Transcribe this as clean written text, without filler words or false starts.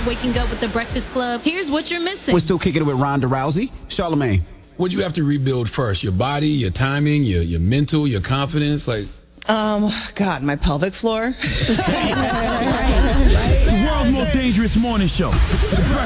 waking up with the Breakfast Club, here's what you're missing. We're still kicking it with Ronda Rousey. Charlamagne. What do you have to rebuild first? Your body, your timing, your mental, your confidence? Like, God, my pelvic floor. The world's most dangerous morning show.